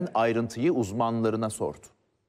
Ayrıntıyı uzmanlarına sordu.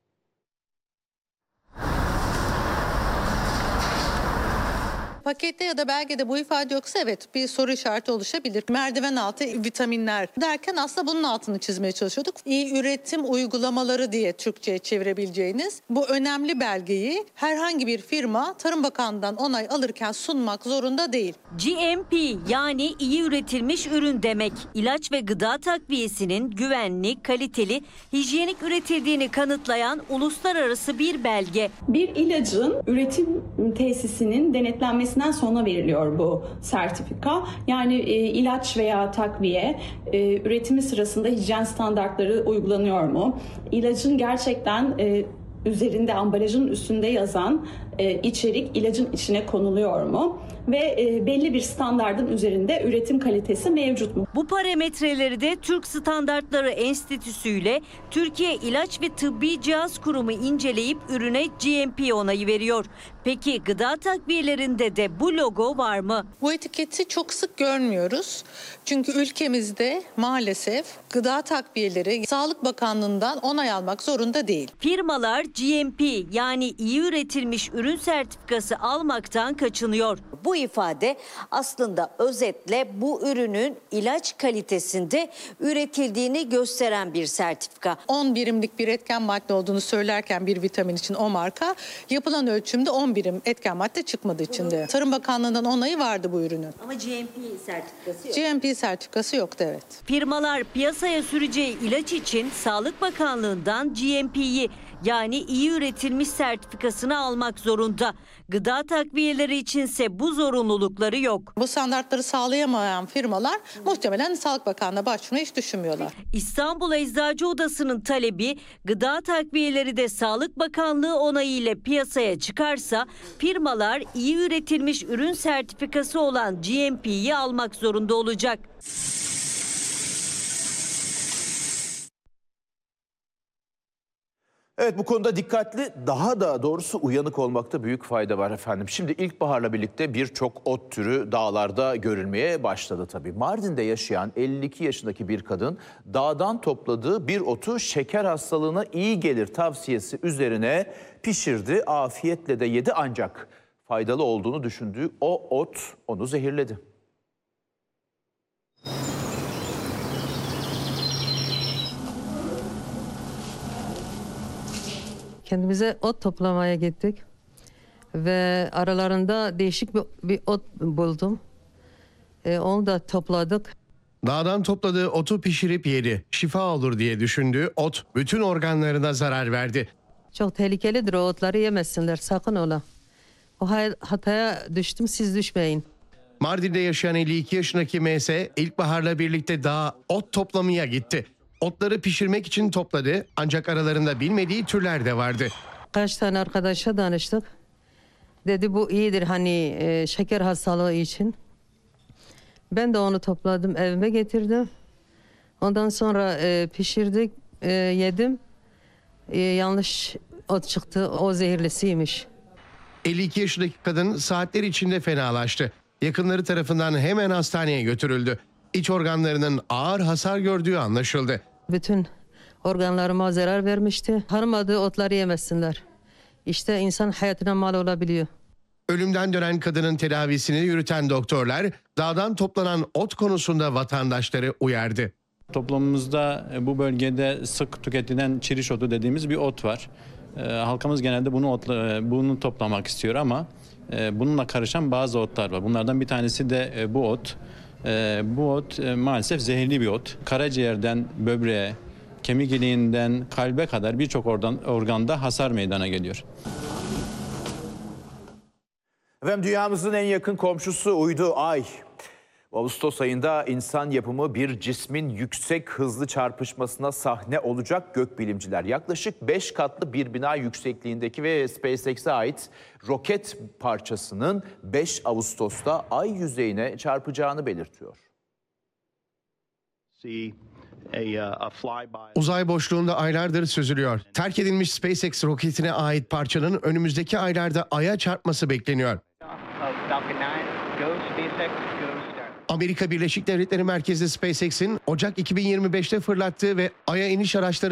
Pakette ya da belgede bu ifade yoksa evet bir soru işareti oluşabilir. Merdiven altı vitaminler derken aslında bunun altını çizmeye çalışıyorduk. İyi üretim uygulamaları diye Türkçe'ye çevirebileceğiniz bu önemli belgeyi herhangi bir firma Tarım Bakanlığı'ndan onay alırken sunmak zorunda değil. GMP yani iyi üretilmiş ürün demek. İlaç ve gıda takviyesinin güvenli, kaliteli, hijyenik üretildiğini kanıtlayan uluslararası bir belge. Bir ilacın üretim tesisinin denetlenmesinden sonra veriliyor bu sertifika. Yani ilaç veya takviye üretimi sırasında hijyen standartları uygulanıyor mu? İlacın gerçekten üzerinde, ambalajın üstünde yazan içerik ilacın içine konuluyor mu? Ve belli bir standardın üzerinde üretim kalitesi mevcut mu? Bu parametreleri de Türk Standartları Enstitüsü ile Türkiye İlaç ve Tıbbi Cihaz Kurumu inceleyip ürüne GMP onayı veriyor. Peki gıda takviyelerinde de bu logo var mı? Bu etiketi çok sık görmüyoruz. Çünkü ülkemizde maalesef gıda takviyeleri Sağlık Bakanlığı'ndan onay almak zorunda değil. Firmalar GMP yani iyi üretilmiş ürün sertifikası almaktan kaçınıyor. Bu ifade aslında özetle bu ürünün ilaç kalitesinde üretildiğini gösteren bir sertifika. 10 birimlik bir etken madde olduğunu söylerken bir vitamin için o marka yapılan ölçümde 10 birim etken madde çıkmadığı için de. Tarım Bakanlığı'ndan onayı vardı bu ürünün. Ama GMP sertifikası yok. GMP sertifikası yoktu evet. Firmalar piyasaya süreceği ilaç için Sağlık Bakanlığı'ndan GMP'yi yani iyi üretilmiş sertifikasını almak zorunda. Gıda takviyeleri içinse bu zorunlulukları yok. Bu standartları sağlayamayan firmalar muhtemelen Sağlık Bakanlığı'na başvurmayı hiç düşünmüyorlar. İstanbul Eczacı Odası'nın talebi gıda takviyeleri de Sağlık Bakanlığı onayı ile piyasaya çıkarsa firmalar iyi üretilmiş ürün sertifikası olan GMP'yi almak zorunda olacak. Evet, bu konuda dikkatli, daha da doğrusu uyanık olmakta büyük fayda var efendim. Şimdi ilkbaharla birlikte birçok ot türü dağlarda görülmeye başladı tabii. Mardin'de yaşayan 52 yaşındaki bir kadın dağdan topladığı bir otu şeker hastalığına iyi gelir tavsiyesi üzerine pişirdi. Afiyetle de yedi ancak faydalı olduğunu düşündüğü o ot onu zehirledi. Kendimize ot toplamaya gittik ve aralarında değişik bir ot buldum. Onu da topladık. Dağdan topladığı otu pişirip yedi. Şifa olur diye düşündüğü ot bütün organlarına zarar verdi. Çok tehlikelidir, o otları yemesinler sakın ola. O hataya düştüm, siz düşmeyin. Mardin'de yaşayan 52 yaşındaki MS ilkbaharla birlikte dağa ot toplamaya gitti. Otları pişirmek için topladı ancak aralarında bilmediği türler de vardı. Kaç tane arkadaşa danıştık. Dedi bu iyidir hani şeker hastalığı için. Ben de onu topladım, evime getirdim. Ondan sonra pişirdik, yedim. Yanlış ot çıktı, o zehirlisiymiş. 52 yaşındaki kadın saatler içinde fenalaştı. Yakınları tarafından hemen hastaneye götürüldü. İç organlarının ağır hasar gördüğü anlaşıldı. Bütün organlarıma zarar vermişti. Tanımadığı otları yemesinler. İşte insan hayatına mal olabiliyor. Ölümden dönen kadının tedavisini yürüten doktorlar dağdan toplanan ot konusunda vatandaşları uyardı. Toplumumuzda bu bölgede sık tüketilen çiriş otu dediğimiz bir ot var. Halkımız genelde bunu toplamak istiyor ama bununla karışan bazı otlar var. Bunlardan bir tanesi de bu ot. Bu ot maalesef zehirli bir ot. Karaciğerden böbreğe, kemik iliğinden kalbe kadar birçok organda hasar meydana geliyor. Efendim, dünyamızın en yakın komşusu uydu Ay. Ağustos ayında insan yapımı bir cismin yüksek hızlı çarpışmasına sahne olacak gökbilimciler. Yaklaşık 5 katlı bir bina yüksekliğindeki ve SpaceX'e ait roket parçasının 5 Ağustos'ta Ay yüzeyine çarpacağını belirtiyor. Uzay boşluğunda aylardır süzülüyor. Terk edilmiş SpaceX roketine ait parçanın önümüzdeki aylarda Ay'a çarpması bekleniyor. Amerika Birleşik Devletleri merkezli SpaceX'in Ocak 2025'te fırlattığı ve Ay'a iniş araçları